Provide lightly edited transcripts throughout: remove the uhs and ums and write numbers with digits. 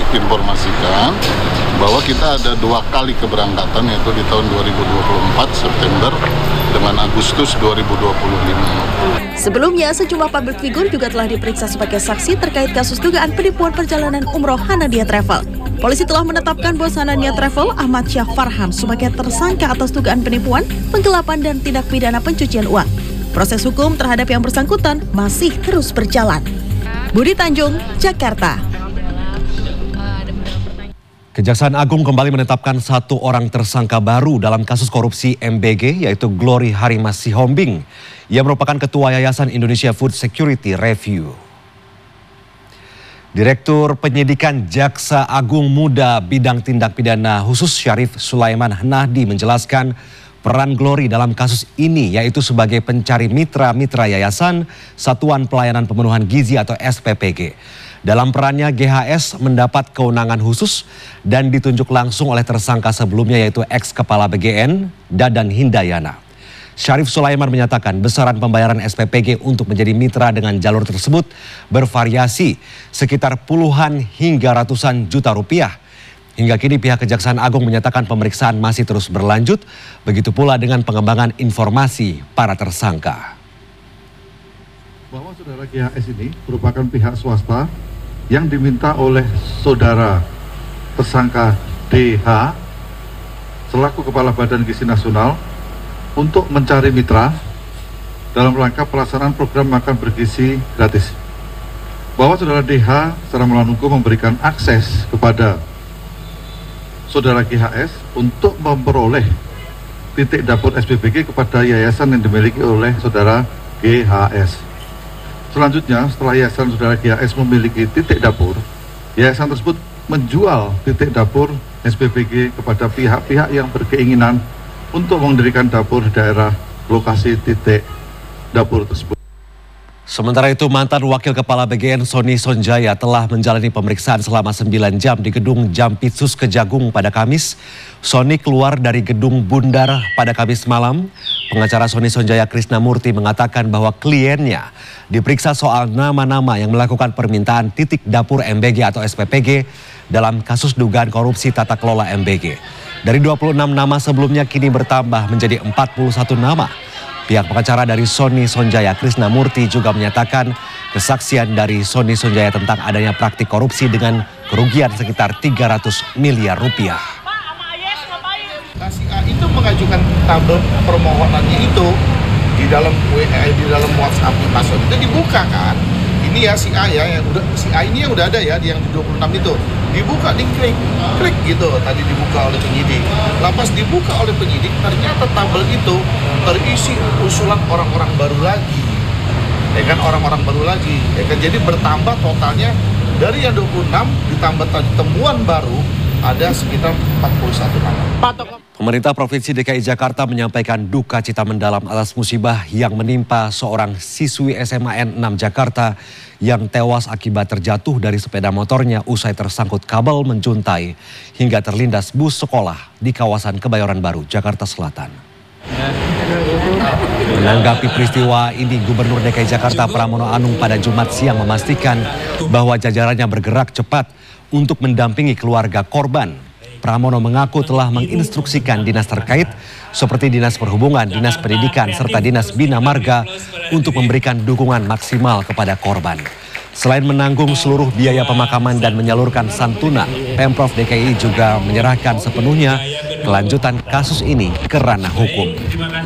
informasikan bahwa kita ada 2 kali keberangkatan, yaitu di tahun 2024 September dengan Agustus 2025. Sebelumnya, sejumlah public figure juga telah diperiksa sebagai saksi terkait kasus dugaan penipuan perjalanan umroh Hanadia Travel. Polisi telah menetapkan bos Hanadia Travel, Ahmad Syah Farhan, sebagai tersangka atas dugaan penipuan, penggelapan, dan tindak pidana pencucian uang. Proses hukum terhadap yang bersangkutan masih terus berjalan. Budi Tanjung, Jakarta. Kejaksaan Agung kembali menetapkan 1 orang tersangka baru dalam kasus korupsi MBG, yaitu Glory Harimas Sihombing, yang merupakan Ketua Yayasan Indonesia Food Security Review. Direktur Penyidikan Jaksa Agung Muda Bidang Tindak Pidana Khusus Syarif Sulaiman Nahdi menjelaskan peran Glory dalam kasus ini, yaitu sebagai pencari mitra-mitra yayasan Satuan Pelayanan Pemenuhan Gizi atau SPPG. Dalam perannya, GHS mendapat kewenangan khusus dan ditunjuk langsung oleh tersangka sebelumnya, yaitu ex-kepala BGN Dadan Hindayana. Syarif Sulaiman menyatakan besaran pembayaran SPPG untuk menjadi mitra dengan jalur tersebut bervariasi sekitar puluhan hingga ratusan juta rupiah. Hingga kini pihak Kejaksaan Agung menyatakan pemeriksaan masih terus berlanjut, begitu pula dengan pengembangan informasi para tersangka. Bahwa saudara GHS ini merupakan pihak swasta yang diminta oleh saudara tersangka DH selaku Kepala Badan Gizi Nasional untuk mencari mitra dalam rangka pelaksanaan program makan bergizi gratis. Bahwa saudara DH secara melawan hukum memberikan akses kepada saudara GHS untuk memperoleh titik dapur SPPG kepada yayasan yang dimiliki oleh saudara GHS. Selanjutnya, setelah yayasan saudara GHS memiliki titik dapur, yayasan tersebut menjual titik dapur SPPG kepada pihak-pihak yang berkeinginan untuk mendirikan dapur di daerah lokasi titik dapur tersebut. Sementara itu, mantan Wakil Kepala BGN Sony Sonjaya telah menjalani pemeriksaan selama 9 jam di gedung Jampitsus Kejagung pada Kamis. Sony keluar dari gedung Bundar pada Kamis malam. Pengacara Sony Sonjaya Krisnamurti mengatakan bahwa kliennya diperiksa soal nama-nama yang melakukan permintaan titik dapur MBG atau SPPG dalam kasus dugaan korupsi tata kelola MBG. Dari 26 nama sebelumnya kini bertambah menjadi 41 nama. Pihak pengacara dari Sony Sonjaya Krisnamurti juga menyatakan kesaksian dari Sony Sonjaya tentang adanya praktik korupsi dengan kerugian sekitar 300 miliar rupiah. Si A itu mengajukan tabel permohonannya itu di dalam WhatsApp password itu dibuka kan. Ini ya si A ya, yang udah si A ini yang udah ada ya, yang di 26 itu dibuka, diklik gitu, tadi dibuka oleh penyidik. Pas dibuka oleh penyidik, ternyata tabel itu terisi usulan orang-orang baru lagi, ya kan, orang-orang baru lagi, ya kan. Jadi bertambah totalnya dari yang 26 ditambah temuan baru ada sekitar 41 nama. Pemerintah Provinsi DKI Jakarta menyampaikan duka cita mendalam atas musibah yang menimpa seorang siswi SMAN 6 Jakarta yang tewas akibat terjatuh dari sepeda motornya usai tersangkut kabel menjuntai hingga terlindas bus sekolah di kawasan Kebayoran Baru, Jakarta Selatan. Menanggapi peristiwa ini, Gubernur DKI Jakarta Pramono Anung pada Jumat siang memastikan bahwa jajarannya bergerak cepat untuk mendampingi keluarga korban. Pramono mengaku telah menginstruksikan dinas terkait seperti Dinas Perhubungan, Dinas Pendidikan, serta Dinas Bina Marga untuk memberikan dukungan maksimal kepada korban. Selain menanggung seluruh biaya pemakaman dan menyalurkan santunan, Pemprov DKI juga menyerahkan sepenuhnya kelanjutan kasus ini ke ranah hukum.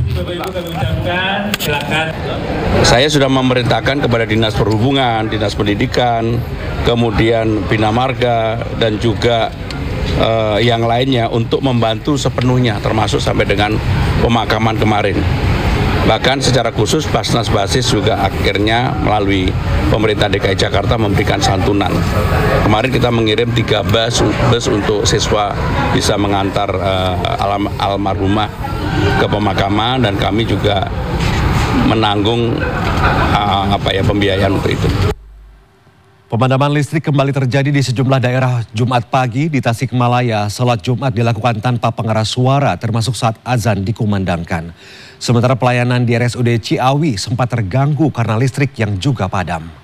Saya sudah memerintahkan kepada Dinas Perhubungan, Dinas Pendidikan, kemudian Bina Marga, dan juga yang lainnya untuk membantu sepenuhnya, termasuk sampai dengan pemakaman kemarin. Bahkan secara khusus Basnas Basis juga akhirnya melalui pemerintah DKI Jakarta memberikan santunan. Kemarin kita mengirim 3 bus untuk siswa bisa mengantar almarhumah ke pemakaman, dan kami juga menanggung pembiayaan untuk itu. Pemadaman listrik kembali terjadi di sejumlah daerah Jumat pagi. Di Tasikmalaya, sholat Jumat dilakukan tanpa pengeras suara termasuk saat azan dikumandangkan. Sementara pelayanan di RSUD Ciawi sempat terganggu karena listrik yang juga padam.